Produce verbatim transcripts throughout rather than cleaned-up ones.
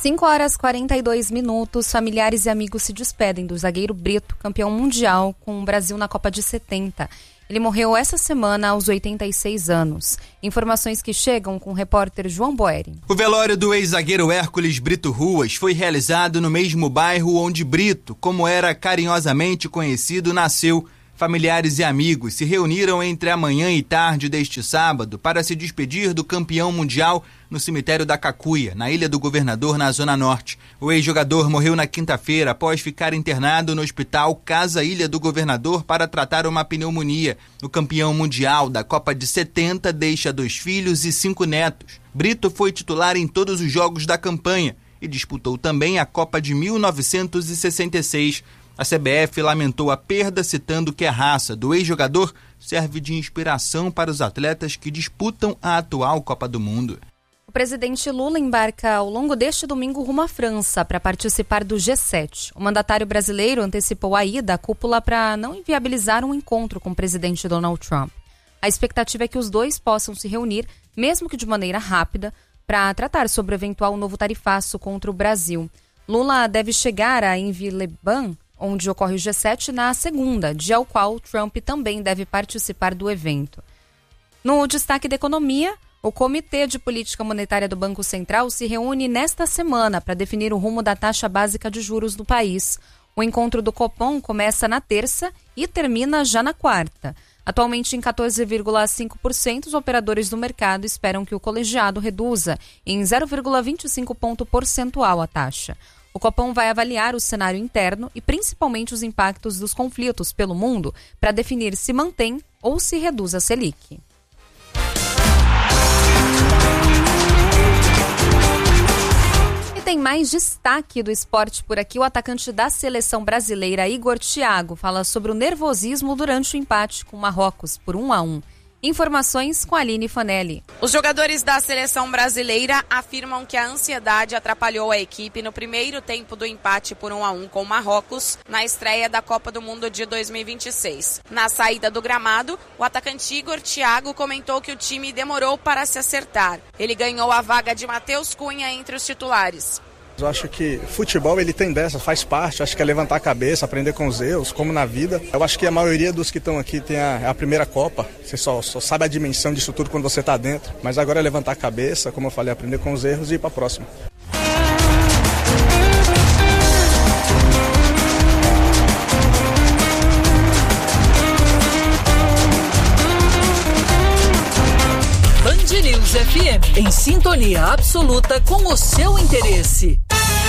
cinco horas e quarenta e dois minutos, familiares e amigos se despedem do zagueiro Brito, campeão mundial com o Brasil na Copa de setenta. Ele morreu essa semana aos oitenta e seis anos. Informações que chegam com o repórter João Boeri. O velório do ex-zagueiro Hércules Brito Ruas foi realizado no mesmo bairro onde Brito, como era carinhosamente conhecido, nasceu. Familiares e amigos se reuniram entre a manhã e tarde deste sábado para se despedir do campeão mundial no cemitério da Cacuia, na Ilha do Governador, na Zona Norte. O ex-jogador morreu na quinta-feira após ficar internado no hospital Casa Ilha do Governador para tratar uma pneumonia. O campeão mundial da Copa de setenta deixa dois filhos e cinco netos. Brito foi titular em todos os jogos da campanha e disputou também a Copa de mil novecentos e sessenta e seis. A C B F lamentou a perda, citando que a raça do ex-jogador serve de inspiração para os atletas que disputam a atual Copa do Mundo. O presidente Lula embarca ao longo deste domingo rumo à França para participar do G sete. O mandatário brasileiro antecipou a ida à cúpula para não inviabilizar um encontro com o presidente Donald Trump. A expectativa é que os dois possam se reunir, mesmo que de maneira rápida, para tratar sobre o eventual novo tarifaço contra o Brasil. Lula deve chegar a Enville-les-Bains, onde ocorre o G sete, na segunda, dia ao qual Trump também deve participar do evento. No destaque da economia, o Comitê de Política Monetária do Banco Central se reúne nesta semana para definir o rumo da taxa básica de juros do país. O encontro do Copom começa na terça e termina já na quarta. Atualmente em quatorze vírgula cinco por cento, os operadores do mercado esperam que o colegiado reduza em zero vírgula vinte e cinco ponto percentual a taxa. O Copom vai avaliar o cenário interno e principalmente os impactos dos conflitos pelo mundo para definir se mantém ou se reduz a Selic. E tem mais destaque do esporte por aqui. O atacante da seleção brasileira, Igor Thiago, fala sobre o nervosismo durante o empate com Marrocos por um a um. Informações com a Aline Fanelli. Os jogadores da seleção brasileira afirmam que a ansiedade atrapalhou a equipe no primeiro tempo do empate por um a um com Marrocos na estreia da Copa do Mundo de dois mil e vinte e seis. Na saída do gramado, o atacante Igor Thiago comentou que o time demorou para se acertar. Ele ganhou a vaga de Matheus Cunha entre os titulares. Eu acho que futebol ele tem dessa, faz parte, acho que é levantar a cabeça, aprender com os erros, como na vida. Eu acho que a maioria dos que estão aqui tem a, a primeira Copa, você só, só sabe a dimensão disso tudo quando você está dentro, mas agora é levantar a cabeça, como eu falei, aprender com os erros e ir para a próxima. Band News F M, em sintonia absoluta com o seu interesse.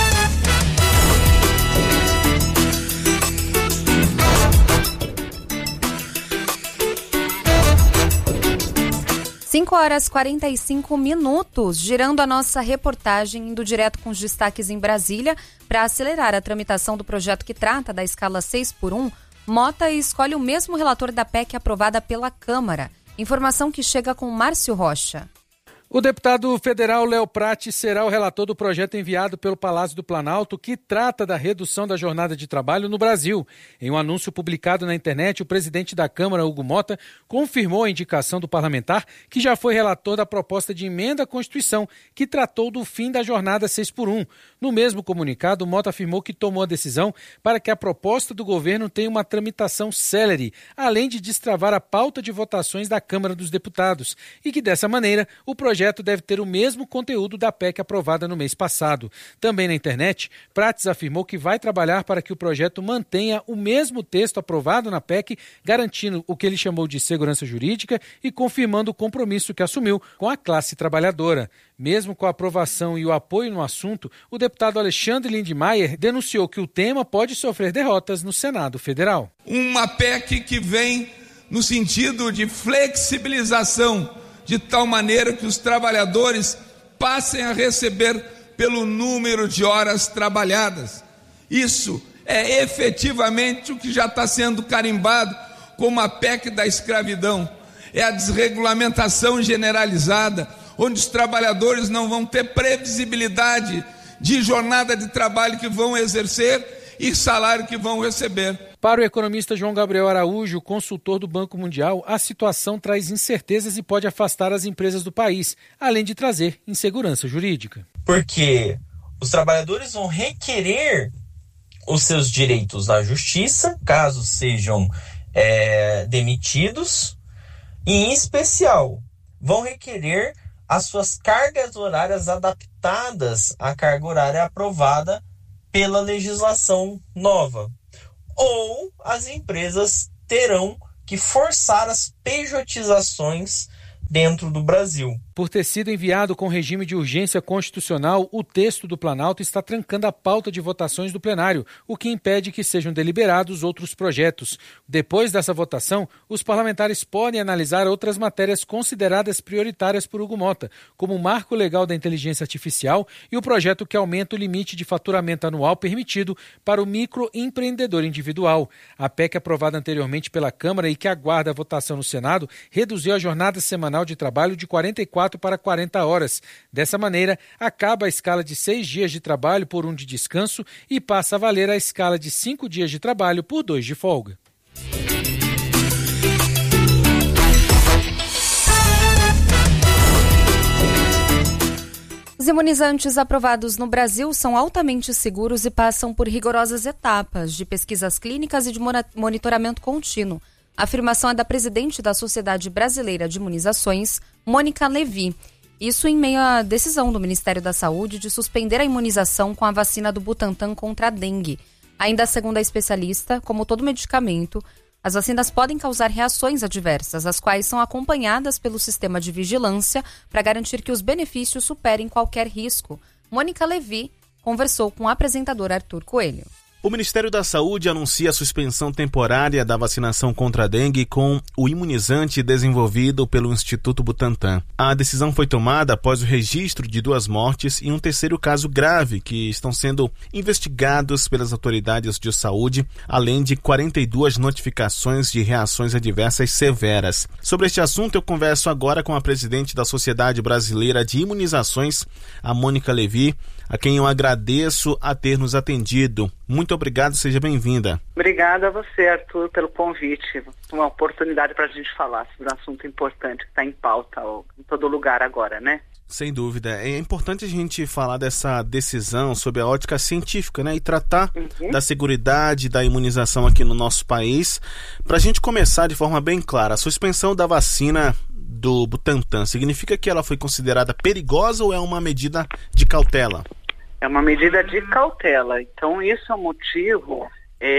cinco horas e quarenta e cinco minutos, girando a nossa reportagem, indo direto com os destaques em Brasília. Para acelerar a tramitação do projeto que trata da escala seis por um, Mota escolhe o mesmo relator da P E C aprovada pela Câmara. Informação que chega com Márcio Rocha. O deputado federal Léo Prati será o relator do projeto enviado pelo Palácio do Planalto que trata da redução da jornada de trabalho no Brasil. Em um anúncio publicado na internet, o presidente da Câmara, Hugo Mota, confirmou a indicação do parlamentar que já foi relator da proposta de emenda à Constituição que tratou do fim da jornada seis por um. No mesmo comunicado, Mota afirmou que tomou a decisão para que a proposta do governo tenha uma tramitação célere, além de destravar a pauta de votações da Câmara dos Deputados, e que dessa maneira o projeto O projeto deve ter o mesmo conteúdo da P E C aprovada no mês passado. Também na internet, Prates afirmou que vai trabalhar para que o projeto mantenha o mesmo texto aprovado na P E C, garantindo o que ele chamou de segurança jurídica e confirmando o compromisso que assumiu com a classe trabalhadora. Mesmo com a aprovação e o apoio no assunto, o deputado Alexandre Lindmeier denunciou que o tema pode sofrer derrotas no Senado Federal. Uma P E C que vem no sentido de flexibilização, de tal maneira que os trabalhadores passem a receber pelo número de horas trabalhadas. Isso é efetivamente o que já está sendo carimbado como a P E C da escravidão. É a desregulamentação generalizada, onde os trabalhadores não vão ter previsibilidade de jornada de trabalho que vão exercer e salário que vão receber. Para o economista João Gabriel Araújo, consultor do Banco Mundial, a situação traz incertezas e pode afastar as empresas do país, além de trazer insegurança jurídica. Porque os trabalhadores vão requerer os seus direitos na justiça, caso sejam é, demitidos, e, em especial, vão requerer as suas cargas horárias adaptadas à carga horária aprovada pela legislação nova. Ou as empresas terão que forçar as pejotizações dentro do Brasil. Por ter sido enviado com regime de urgência constitucional, o texto do Planalto está trancando a pauta de votações do plenário, o que impede que sejam deliberados outros projetos. Depois dessa votação, os parlamentares podem analisar outras matérias consideradas prioritárias por Hugo Mota, como o Marco Legal da Inteligência Artificial e o projeto que aumenta o limite de faturamento anual permitido para o microempreendedor individual. A P E C, aprovada anteriormente pela Câmara e que aguarda a votação no Senado, reduziu a jornada semanal de trabalho de quarenta e quatro para quarenta horas. Dessa maneira, acaba a escala de seis dias de trabalho por um de descanso e passa a valer a escala de cinco dias de trabalho por dois de folga. Os imunizantes aprovados no Brasil são altamente seguros e passam por rigorosas etapas de pesquisas clínicas e de monitoramento contínuo. A afirmação é da presidente da Sociedade Brasileira de Imunizações, Mônica Levy. Isso em meio à decisão do Ministério da Saúde de suspender a imunização com a vacina do Butantan contra a dengue. Ainda segundo a especialista, como todo medicamento, as vacinas podem causar reações adversas, as quais são acompanhadas pelo sistema de vigilância para garantir que os benefícios superem qualquer risco. Mônica Levy conversou com o apresentador Arthur Coelho. O Ministério da Saúde anuncia a suspensão temporária da vacinação contra a dengue com o imunizante desenvolvido pelo Instituto Butantan. A decisão foi tomada após o registro de duas mortes e um terceiro caso grave que estão sendo investigados pelas autoridades de saúde, além de quarenta e duas notificações de reações adversas severas. Sobre este assunto, eu converso agora com a presidente da Sociedade Brasileira de Imunizações, a Mônica Levy, a quem eu agradeço a ter nos atendido. Muito obrigado, seja bem-vinda. Obrigada a você, Arthur, pelo convite. Uma oportunidade para a gente falar sobre um assunto importante que está em pauta em todo lugar agora, né? Sem dúvida. É importante a gente falar dessa decisão sob a ótica científica, né? E tratar uhum. da seguridade da imunização aqui no nosso país. Para a gente começar de forma bem clara, a suspensão da vacina do Butantan significa que ela foi considerada perigosa ou é uma medida de cautela? É uma medida de cautela. Então, isso é um motivo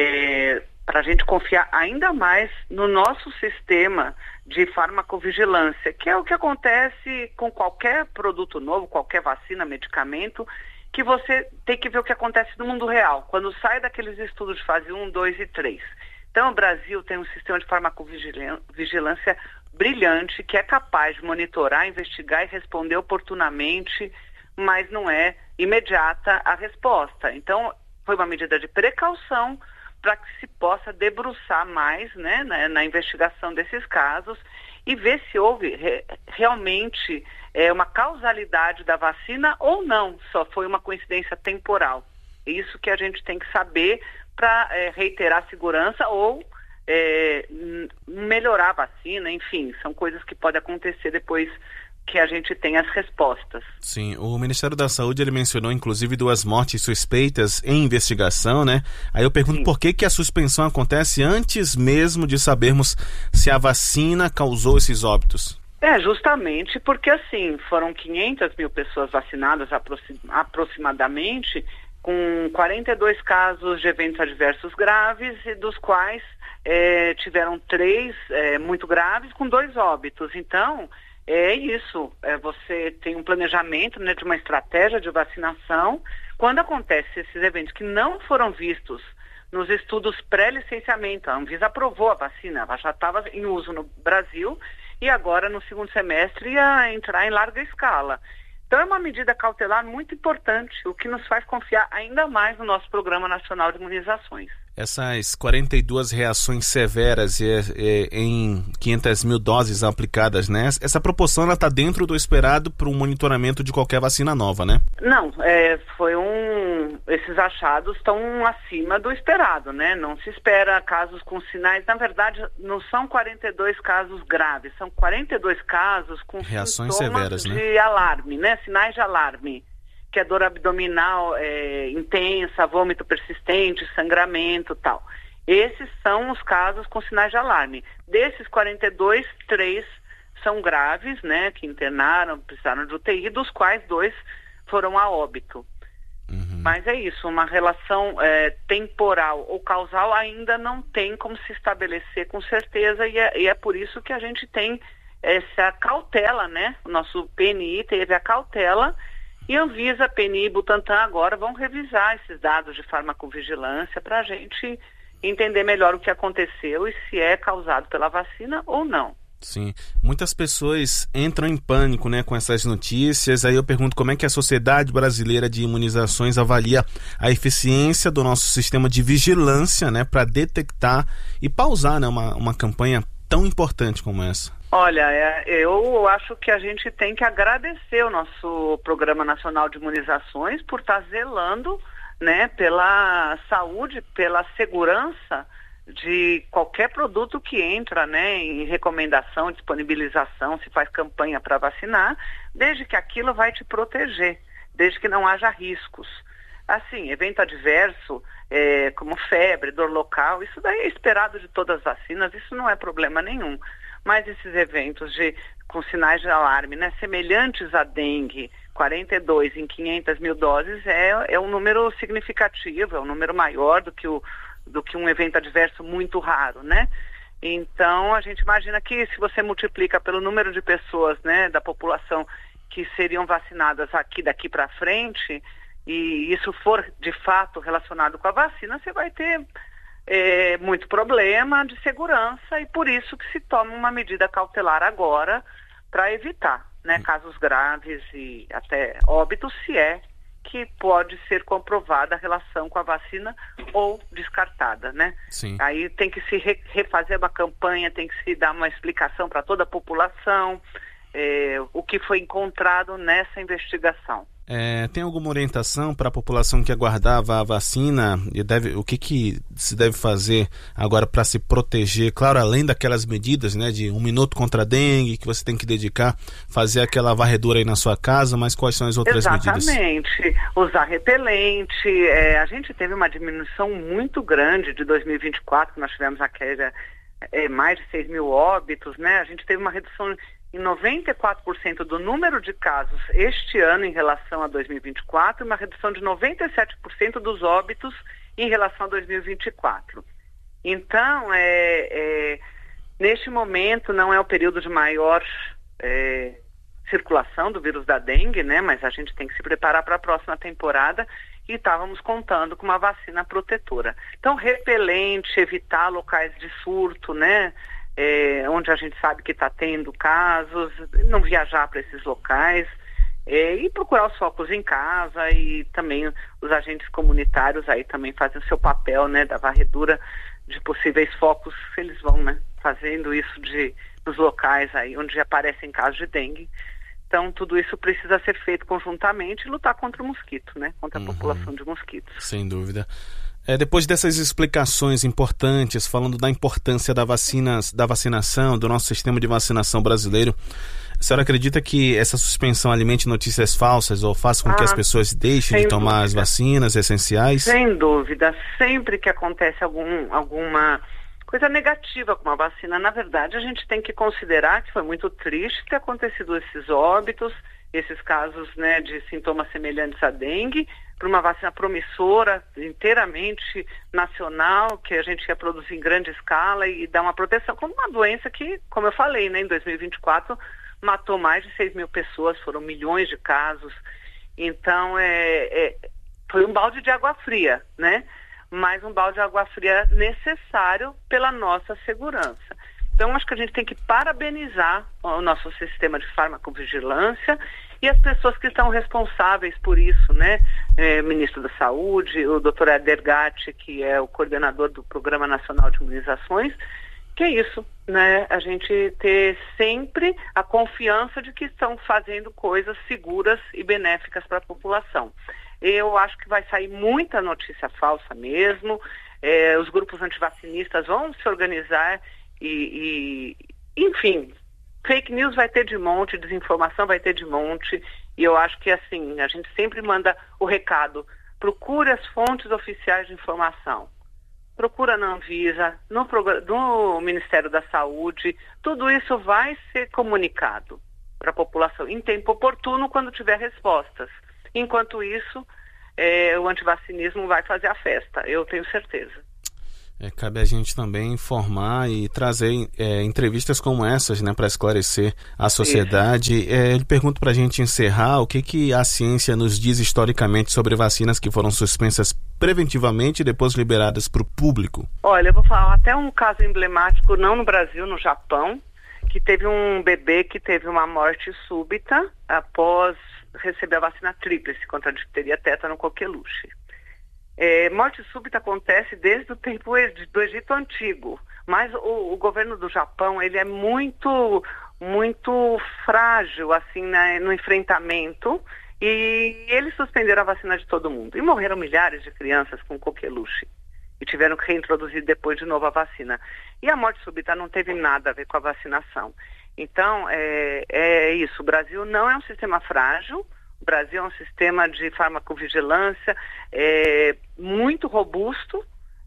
é, para a gente confiar ainda mais no nosso sistema de farmacovigilância, que é o que acontece com qualquer produto novo, qualquer vacina, medicamento, que você tem que ver o que acontece no mundo real, quando sai daqueles estudos de fase um, dois e três. Então, o Brasil tem um sistema de farmacovigilância brilhante, que é capaz de monitorar, investigar e responder oportunamente, mas não é imediata a resposta. Então, foi uma medida de precaução para que se possa debruçar mais, né, na, na investigação desses casos e ver se houve re, realmente é, uma causalidade da vacina ou não, só foi uma coincidência temporal. Isso que a gente tem que saber para é, reiterar a segurança ou é, melhorar a vacina, enfim, são coisas que podem acontecer depois que a gente tem as respostas. Sim, o Ministério da Saúde ele mencionou inclusive duas mortes suspeitas em investigação, né? Aí eu pergunto Sim. por que que a suspensão acontece antes mesmo de sabermos se a vacina causou esses óbitos? É, justamente porque assim, foram quinhentas mil pessoas vacinadas aproxim- aproximadamente, com quarenta e dois casos de eventos adversos graves, e dos quais é, tiveram três é, muito graves, com dois óbitos. Então, é isso, é, você tem um planejamento, né, de uma estratégia de vacinação. Quando acontecem esses eventos que não foram vistos nos estudos pré-licenciamento, a Anvisa aprovou a vacina, ela já estava em uso no Brasil e agora no segundo semestre ia entrar em larga escala. Então é uma medida cautelar muito importante, o que nos faz confiar ainda mais no nosso Programa Nacional de Imunizações. Essas quarenta e duas reações severas é, é, em quinhentas mil doses aplicadas, né? Essa proporção está dentro do esperado para um monitoramento de qualquer vacina nova, né? Não, é, foi um... esses achados estão acima do esperado, né? Não se espera casos com sinais. Na verdade, não são quarenta e dois casos graves, são quarenta e dois casos com reações sintomas severas, né? de alarme, né? Sinais de alarme. que é dor abdominal é, intensa, vômito persistente, sangramento e tal. Esses são os casos com sinais de alarme. Desses quarenta e dois, três são graves, né, que internaram, precisaram de U T I, dos quais dois foram a óbito. Uhum. Mas é isso, uma relação é, temporal ou causal ainda não tem como se estabelecer com certeza, e é, e é por isso que a gente tem essa cautela, né? O nosso P N I teve a cautela, e Anvisa, P N I e Butantan agora vão revisar esses dados de farmacovigilância para a gente entender melhor o que aconteceu e se é causado pela vacina ou não. Sim, muitas pessoas entram em pânico, né, com essas notícias. Aí eu pergunto como é que a Sociedade Brasileira de Imunizações avalia a eficiência do nosso sistema de vigilância, né, para detectar e pausar, né, uma, uma campanha tão importante como essa. Olha, é, eu acho que a gente tem que agradecer o nosso Programa Nacional de Imunizações por estar zelando, né, pela saúde, pela segurança de qualquer produto que entra, né, em recomendação, disponibilização, se faz campanha para vacinar, desde que aquilo vai te proteger, desde que não haja riscos. Assim, evento adverso, é, como febre, dor local, isso daí é esperado de todas as vacinas, isso não é problema nenhum. Mas esses eventos de, com sinais de alarme, né, semelhantes à dengue, quarenta e dois em quinhentas mil doses, é, é um número significativo, é um número maior do que, o, do que um evento adverso muito raro, né? Então, a gente imagina que se você multiplica pelo número de pessoas, né, da população que seriam vacinadas aqui daqui para frente, e isso for de fato relacionado com a vacina, você vai ter é, muito problema de segurança, e por isso que se toma uma medida cautelar agora para evitar, né, casos graves e até óbitos, se é que pode ser comprovada a relação com a vacina ou descartada, né? Sim. Aí tem que se re- refazer uma campanha, tem que se dar uma explicação para toda a população, é, o que foi encontrado nessa investigação. É, tem alguma orientação para a população que aguardava a vacina? E deve, o que, que se deve fazer agora para se proteger? Claro, além daquelas medidas, né, de um minuto contra a dengue, que você tem que dedicar, fazer aquela varredura aí na sua casa, mas quais são as outras Exatamente. medidas? Exatamente. Usar repelente. É, a gente teve uma diminuição muito grande de dois mil e vinte e quatro, que nós tivemos aquela, é, mais de seis mil óbitos, né? A gente teve uma redução em noventa e quatro por cento do número de casos este ano em relação a dois mil e vinte e quatro, uma redução de noventa e sete por cento dos óbitos em relação a dois mil e vinte e quatro. Então, é, é, neste momento não é o período de maior é, circulação do vírus da dengue, né? Mas a gente tem que se preparar para a próxima temporada e estávamos contando com uma vacina protetora. Então, repelente, evitar locais de surto, né? É, onde a gente sabe que está tendo casos, não viajar para esses locais, é, e procurar os focos em casa, e também os agentes comunitários aí também fazem o seu papel, né, da varredura de possíveis focos, eles vão, né, fazendo isso de, nos locais aí onde aparecem casos de dengue. Então, tudo isso precisa ser feito conjuntamente e lutar contra o mosquito, né, contra a uhum. população de mosquitos. Sem dúvida. É, depois dessas explicações importantes, falando da importância da, vacinas, da vacinação, do nosso sistema de vacinação brasileiro, a senhora acredita que essa suspensão alimente notícias falsas ou faça com ah, que as pessoas deixem de tomar dúvida. as vacinas essenciais? Sem dúvida. Sempre que acontece algum, alguma coisa negativa com a vacina, na verdade, a gente tem que considerar que foi muito triste ter acontecido esses óbitos, esses casos, né, de sintomas semelhantes à dengue, para uma vacina promissora, inteiramente nacional, que a gente ia produzir em grande escala e dar uma proteção contra uma doença que, como eu falei, né, em dois mil e vinte e quatro matou mais de seis mil pessoas, foram milhões de casos. Então, é, é, foi um balde de água fria, né? Mas um balde de água fria necessário pela nossa segurança. Então, acho que a gente tem que parabenizar o nosso sistema de farmacovigilância e as pessoas que estão responsáveis por isso, né? É, ministro da Saúde, o doutor Éder Gatti, que é o coordenador do Programa Nacional de Imunizações, que é isso, né? A gente ter sempre a confiança de que estão fazendo coisas seguras e benéficas para a população. Eu acho que vai sair muita notícia falsa mesmo, é, os grupos antivacinistas vão se organizar e, e, enfim, fake news vai ter de monte, desinformação vai ter de monte, E eu acho que, assim, a gente sempre manda o recado, procure as fontes oficiais de informação. Procura na Anvisa, no, no Ministério da Saúde, tudo isso vai ser comunicado para a população em tempo oportuno quando tiver respostas. Enquanto isso, é, o antivacinismo vai fazer a festa, eu tenho certeza. É, cabe a gente também informar e trazer é, entrevistas como essas, né, para esclarecer a sociedade. É, ele pergunta para a gente encerrar o que, que a ciência nos diz historicamente sobre vacinas que foram suspensas preventivamente e depois liberadas para o público. Olha, eu vou falar até um caso emblemático, não no Brasil, no Japão, que teve um bebê que teve uma morte súbita após receber a vacina tríplice contra a difteria, tétano, coqueluche. É, morte súbita acontece desde o tempo do Egito Antigo, mas o, o governo do Japão, ele é muito, muito frágil, assim, né, no enfrentamento, e eles suspenderam a vacina de todo mundo. E morreram milhares de crianças com coqueluche, e tiveram que reintroduzir depois de novo a vacina. E a morte súbita não teve nada a ver com a vacinação. Então, é, é isso, o Brasil não é um sistema frágil, o Brasil é um sistema de farmacovigilância é, muito robusto,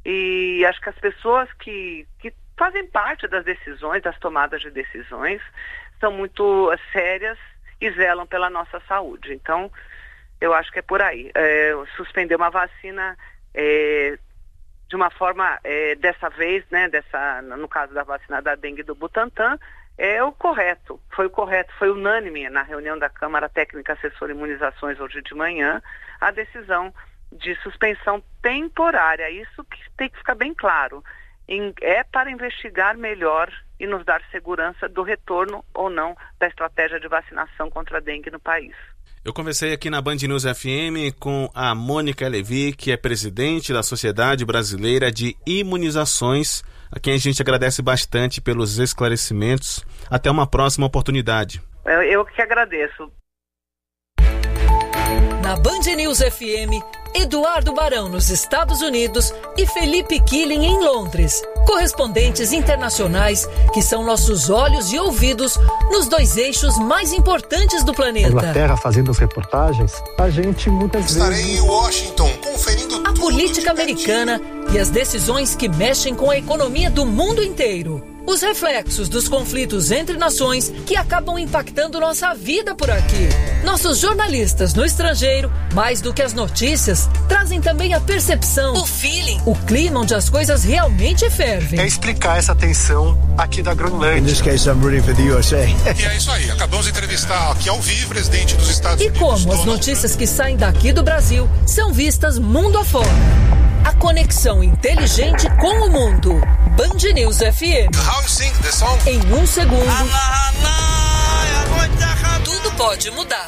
e acho que as pessoas que, que fazem parte das decisões, das tomadas de decisões, são muito sérias e zelam pela nossa saúde. Então, eu acho que é por aí. É, suspender uma vacina é, de uma forma, é, dessa vez, né, dessa, no caso da vacina da dengue do Butantan, é o correto, foi o correto, foi unânime na reunião da Câmara Técnica Assessora Imunizações hoje de manhã, a decisão de suspensão temporária. Isso que tem que ficar bem claro, em, é para investigar melhor e nos dar segurança do retorno ou não da estratégia de vacinação contra a dengue no país. Eu conversei aqui na Band News F M com a Mônica Levi, que é presidente da Sociedade Brasileira de Imunizações, a quem a gente agradece bastante pelos esclarecimentos. Até uma próxima oportunidade. Eu, eu que agradeço. Na Band News F M, Eduardo Barão nos Estados Unidos e Felipe Killing em Londres. Correspondentes internacionais que são nossos olhos e ouvidos nos dois eixos mais importantes do planeta. Inglaterra fazendo as reportagens, a gente muitas Estarei vezes... Estarei em Washington conferindo a política americana e as decisões que mexem com a economia do mundo inteiro. Os reflexos dos conflitos entre nações que acabam impactando nossa vida por aqui. Nossos jornalistas no estrangeiro, mais do que as notícias, trazem também a percepção, o feeling, o clima onde as coisas realmente fervem. É explicar essa tensão aqui da Groenlândia. In this case, I'm rooting for the U S A. E é isso aí, acabamos de entrevistar aqui ao vivo o presidente dos Estados e Unidos. E como as notícias que saem daqui do Brasil são vistas mundo afora. A conexão inteligente com o mundo. Band News F M. How you sing the song? Em um segundo, tudo pode mudar.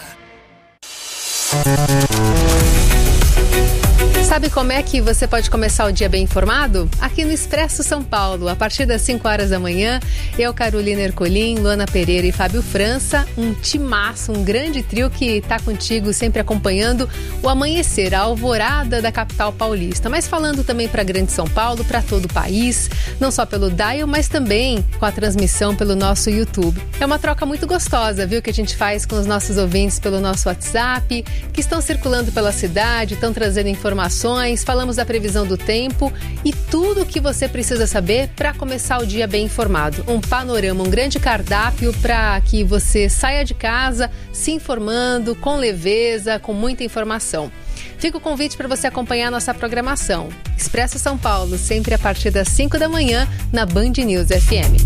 Sabe como é que você pode começar o dia bem informado? Aqui no Expresso São Paulo, a partir das cinco horas da manhã, eu, Carolina Ercolim, Luana Pereira e Fábio França, um timaço, um grande trio que está contigo sempre acompanhando o amanhecer, a alvorada da capital paulista, mas falando também para Grande São Paulo, para todo o país, não só pelo dial, mas também com a transmissão pelo nosso YouTube. É uma troca muito gostosa, viu, que a gente faz com os nossos ouvintes pelo nosso WhatsApp, que estão circulando pela cidade, estão trazendo informações, falamos da previsão do tempo e tudo o que você precisa saber para começar o dia bem informado. Um panorama, um grande cardápio para que você saia de casa se informando com leveza, com muita informação. Fica o convite para você acompanhar a nossa programação. Expresso São Paulo, sempre a partir das cinco da manhã, na Band News F M.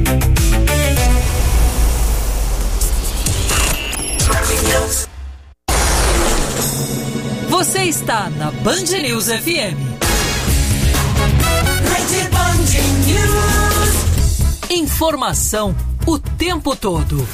Você está na Band News F M. Rede Band News. Informação o tempo todo.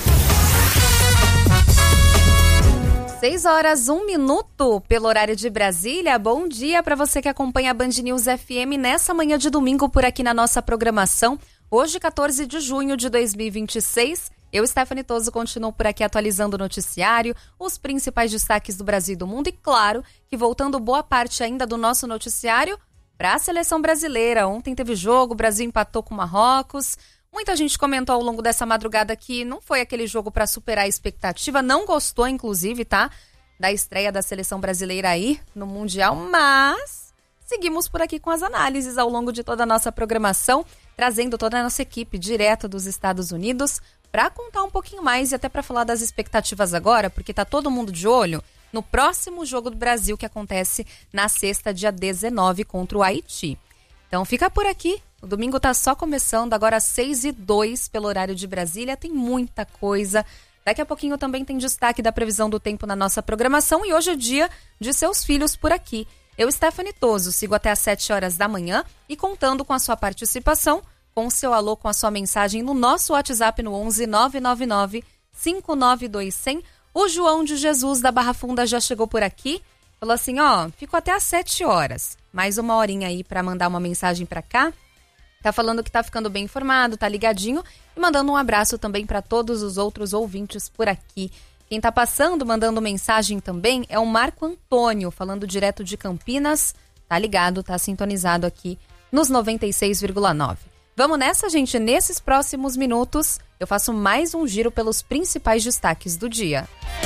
seis horas, um minuto pelo horário de Brasília. Bom dia para você que acompanha a Band News F M nessa manhã de domingo por aqui na nossa programação. Hoje, quatorze de junho de dois mil e vinte e seis. Eu, Stephanie Toso, continuo por aqui atualizando o noticiário, os principais destaques do Brasil e do mundo e, claro, que voltando boa parte ainda do nosso noticiário para a seleção brasileira. Ontem teve jogo, o Brasil empatou com o Marrocos, Muita gente comentou ao longo dessa madrugada que não foi aquele jogo para superar a expectativa, não gostou, inclusive, tá? Da estreia da seleção brasileira aí no Mundial, mas seguimos por aqui com as análises ao longo de toda a nossa programação, trazendo toda a nossa equipe direto dos Estados Unidos para contar um pouquinho mais e até para falar das expectativas agora, porque tá todo mundo de olho no próximo jogo do Brasil que acontece na sexta, dia dezenove, contra o Haiti. Então fica por aqui. O domingo tá só começando, agora às seis e dois pelo horário de Brasília. Tem muita coisa. Daqui a pouquinho também tem destaque da previsão do tempo na nossa programação. E hoje é dia de seus filhos por aqui. Eu, Stephanie Toso, sigo até às sete horas da manhã e contando com a sua participação, com o seu alô, com a sua mensagem no nosso WhatsApp no onze nove nove nove cinco nove dois zero zero. O João de Jesus da Barra Funda já chegou por aqui. Falou assim, ó, fico até às sete horas. Mais uma horinha aí para mandar uma mensagem para cá. Tá falando que tá ficando bem informado, tá ligadinho e mandando um abraço também para todos os outros ouvintes por aqui. Quem tá passando, mandando mensagem também é o Marco Antônio, falando direto de Campinas. Tá ligado, tá sintonizado aqui nos noventa e seis vírgula nove. Vamos nessa, gente. Nesses próximos minutos, eu faço mais um giro pelos principais destaques do dia.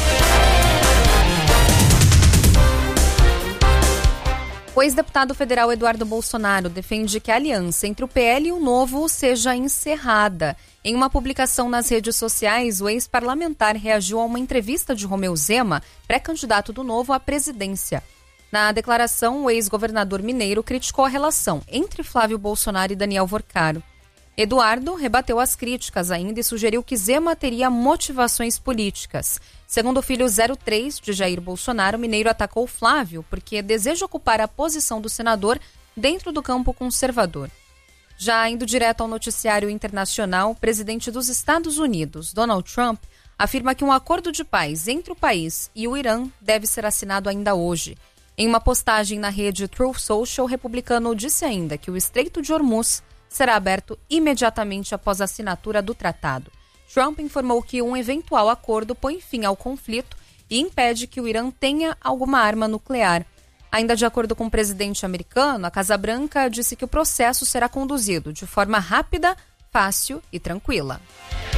O ex-deputado federal Eduardo Bolsonaro defende que a aliança entre o P L e o Novo seja encerrada. Em uma publicação nas redes sociais, o ex-parlamentar reagiu a uma entrevista de Romeu Zema, pré-candidato do Novo à presidência. Na declaração, o ex-governador mineiro criticou a relação entre Flávio Bolsonaro e Daniel Vorcaro. Eduardo rebateu as críticas ainda e sugeriu que Zema teria motivações políticas. Segundo o filho zero três de Jair Bolsonaro, o mineiro atacou Flávio porque deseja ocupar a posição do senador dentro do campo conservador. Já indo direto ao noticiário internacional, o presidente dos Estados Unidos, Donald Trump, afirma que um acordo de paz entre o país e o Irã deve ser assinado ainda hoje. Em uma postagem na rede Truth Social, o republicano disse ainda que o Estreito de Hormuz será aberto imediatamente após a assinatura do tratado. Trump informou que um eventual acordo põe fim ao conflito e impede que o Irã tenha alguma arma nuclear. Ainda de acordo com o presidente americano, a Casa Branca disse que o processo será conduzido de forma rápida, fácil e tranquila.